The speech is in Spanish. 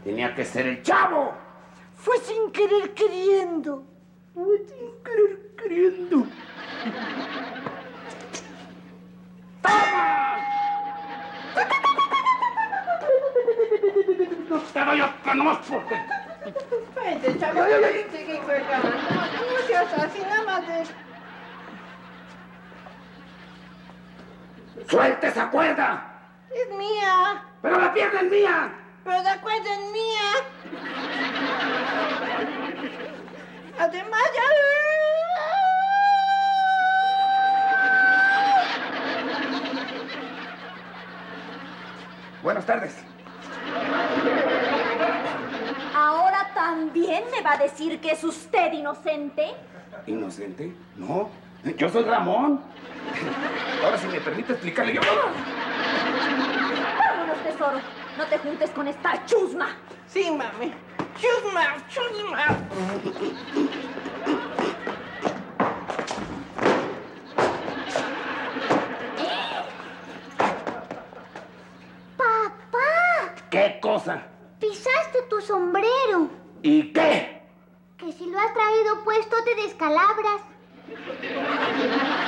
Tenía que ser el chavo. Fue sin querer queriendo. Fue sin querer queriendo. ¡Toma! No te doy otra nomás porque... Vete, chavo, sigue jugando. No seas así, nada más de... ¡Suelte esa cuerda! Es mía. ¡Pero la pierna es mía! Pero la cuerda es mía. Además, ya... Buenas tardes. ¿Ahora también me va a decir que es usted inocente? ¿Inocente? No, yo soy Ramón. Ahora, si me permite explicarle, yo... Vámonos, tesoro. No te juntes con esta chusma. Sí, mami. Chusma, chusma. ¡Papá! ¿Qué cosa? Pisaste tu sombrero. ¿Y qué? Que si lo has traído puesto te descalabras.